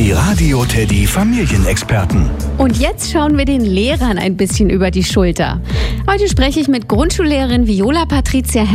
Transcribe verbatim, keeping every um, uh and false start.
Die Radio Teddy Familienexperten. Und jetzt schauen wir den Lehrern ein bisschen über die Schulter. Heute spreche ich mit Grundschullehrerin Viola Patricia